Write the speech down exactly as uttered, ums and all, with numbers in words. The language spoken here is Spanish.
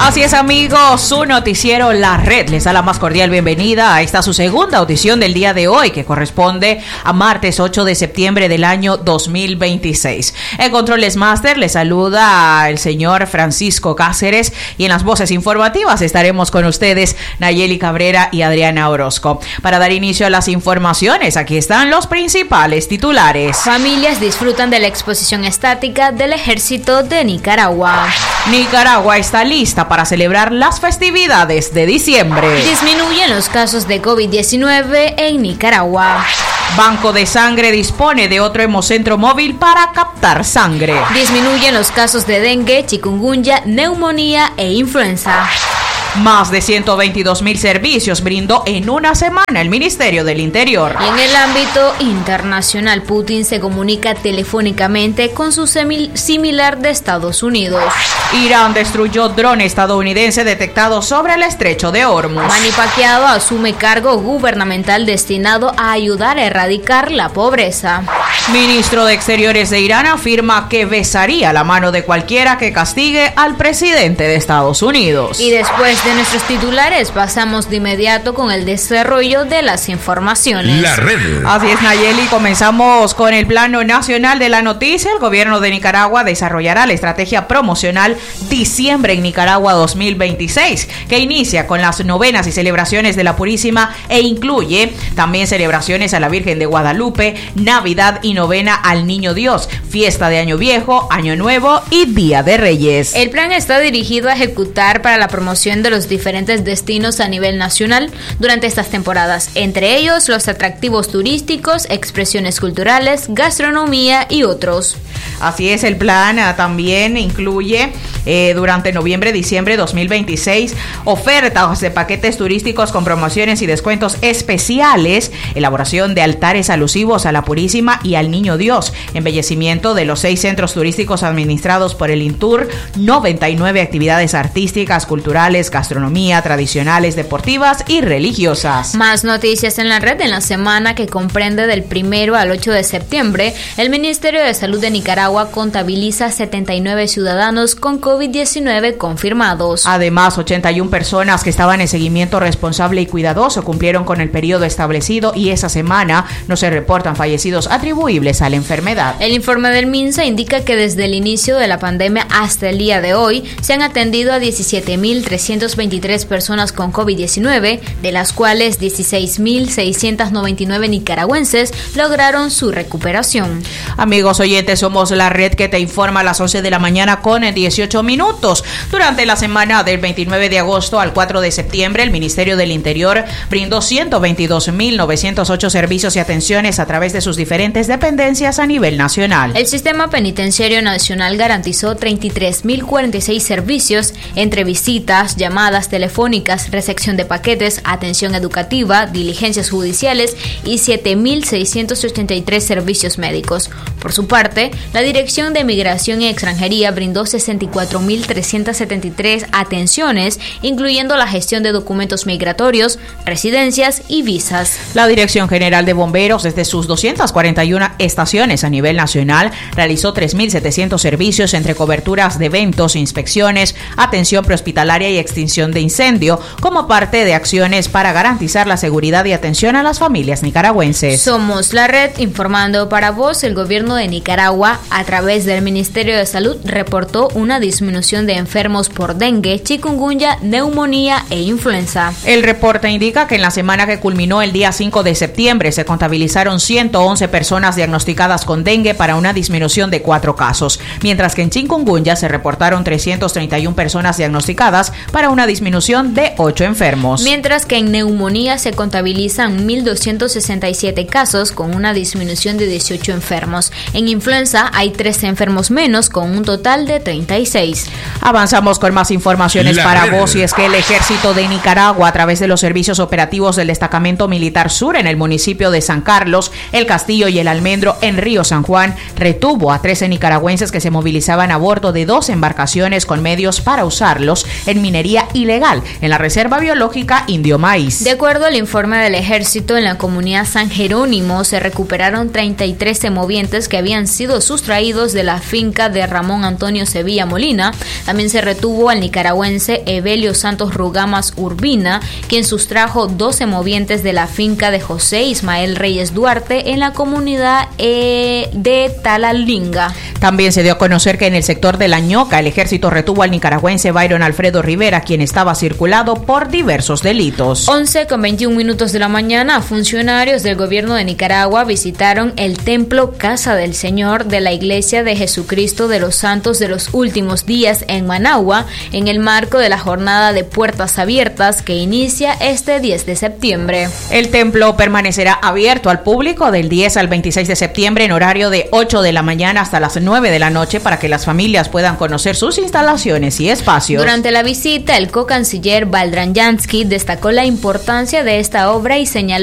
Así es, amigos, su noticiero La Red les da la más cordial bienvenida a esta su segunda audición del día de hoy, que corresponde a martes ocho de septiembre del año dos mil veintiséis. En Controles Master les saluda el señor Francisco Cáceres y en las voces informativas estaremos con ustedes Nayeli Cabrera y Adriana Orozco. Para dar inicio a las informaciones, aquí están los principales titulares. Familias disfrutan de la exposición estática del Ejército de Nicaragua. Nicaragua está lista para celebrar las festividades de diciembre. Disminuyen los casos de COVID diecinueve en Nicaragua. Banco de Sangre dispone de otro hemocentro móvil para captar sangre. Disminuyen los casos de dengue, chikungunya, neumonía e influenza. Más de ciento veintidós mil servicios brindó en una semana el Ministerio del Interior. Y en el ámbito internacional, Putin se comunica telefónicamente con su similar de Estados Unidos. Irán destruyó dron estadounidense detectado sobre el estrecho de Hormuz. Manny Pacquiao asume cargo gubernamental destinado a ayudar a erradicar la pobreza. Ministro de Exteriores de Irán afirma que besaría la mano de cualquiera que castigue al presidente de Estados Unidos. Y después de nuestros titulares, pasamos de inmediato con el desarrollo de las informaciones. La Red. Así es, Nayeli, comenzamos con el Plano Nacional de la Noticia. El gobierno de Nicaragua desarrollará la estrategia promocional Diciembre en Nicaragua dos mil veintiséis, que inicia con las novenas y celebraciones de la Purísima e incluye también celebraciones a la Virgen de Guadalupe, Navidad y novena al Niño Dios, fiesta de Año Viejo, Año Nuevo y Día de Reyes. El plan está dirigido a ejecutar para la promoción de los diferentes destinos a nivel nacional durante estas temporadas, entre ellos los atractivos turísticos, expresiones culturales, gastronomía y otros. Así es, el plan uh, también incluye eh, durante noviembre, diciembre dos mil veintiséis ofertas de paquetes turísticos con promociones y descuentos especiales, elaboración de altares alusivos a la Purísima y al Niño Dios, embellecimiento de los seis centros turísticos administrados por el INTUR, noventa y nueve actividades artísticas, culturales, gastronomía, tradicionales, deportivas y religiosas. Más noticias en la red. En la semana que comprende del primero al ocho de septiembre, el Ministerio de Salud de Nicaragua contabiliza setenta y nueve ciudadanos con COVID diecinueve confirmados. Además, ochenta y una personas que estaban en seguimiento responsable y cuidadoso cumplieron con el periodo establecido y esa semana no se reportan fallecidos atribuibles a la enfermedad. El informe del MINSA indica que desde el inicio de la pandemia hasta el día de hoy se han atendido a diecisiete mil trescientas veintitrés personas con COVID diecinueve, de las cuales dieciséis mil seiscientos noventa y nueve nicaragüenses lograron su recuperación. Amigos oyentes, somos la red que te informa a las once de la mañana con dieciocho minutos. Durante la semana del veintinueve de agosto al cuatro de septiembre, el Ministerio del Interior brindó ciento veintidós mil novecientos ocho servicios y atenciones a través de sus diferentes dependencias a nivel nacional. El Sistema Penitenciario Nacional garantizó treinta y tres mil cuarenta y seis servicios entre visitas, llamadas telefónicas, recepción de paquetes, atención educativa, diligencias judiciales y siete mil seiscientos ochenta y tres servicios médicos. Por su parte, la Dirección de Migración y Extranjería brindó sesenta y cuatro mil trescientas setenta y tres atenciones, incluyendo la gestión de documentos migratorios, residencias y visas. La Dirección General de Bomberos, desde sus doscientas cuarenta y una estaciones a nivel nacional, realizó tres mil setecientos servicios entre coberturas de eventos, inspecciones, atención prehospitalaria y extinción de incendio, como parte de acciones para garantizar la seguridad y atención a las familias nicaragüenses. Somos la red informando para vos. El gobierno de Nicaragua, a través del Ministerio de Salud, reportó una disminución de enfermos por dengue, chikungunya, neumonía e influenza. El reporte indica que en la semana que culminó el día cinco de septiembre se contabilizaron ciento once personas diagnosticadas con dengue para una disminución de cuatro casos, mientras que en chikungunya se reportaron trescientas treinta y una personas diagnosticadas para una disminución de ocho enfermos. Mientras que en neumonía se contabilizan mil doscientos sesenta y siete casos con una disminución de dieciocho enfermos. En influenza hay trece enfermos menos con un total de treinta y seis. Avanzamos con más informaciones La para red. vos, y es que el Ejército de Nicaragua, a través de los servicios operativos del Destacamento Militar Sur en el municipio de San Carlos, El Castillo y El Almendro en Río San Juan, retuvo a trece nicaragüenses que se movilizaban a bordo de dos embarcaciones con medios para usarlos en minería ilegal en la Reserva Biológica Indio Maíz. De acuerdo al informe del Ejército, en la comunidad San Jerónimo se recuperaron treinta y tres semovientes que habían sido sustraídos de la finca de Ramón Antonio Sevilla Molina. También se retuvo al nicaragüense Evelio Santos Rugamas Urbina, quien sustrajo dos semovientes de la finca de José Ismael Reyes Duarte en la comunidad eh, de Talalinga. También se dio a conocer que en el sector de La Ñoca el ejército retuvo al nicaragüense Byron Alfredo Rivera, quien estaba circulado por diversos delitos. once con veintiún minutos de la mañana, funcionarios del gobierno de Nicaragua visitaron el templo Casa del Señor de la Iglesia de Jesucristo de los Santos de los Últimos Días en Managua, en el marco de la jornada de puertas abiertas que inicia este diez de septiembre. El templo permanecerá abierto al público del diez al veintiséis de septiembre en horario de ocho de la mañana hasta las nueve de la noche para que las familias puedan conocer sus instalaciones y espacios. Durante la visita, el co-canciller Valdran Jansky destacó la importancia de esta obra y señaló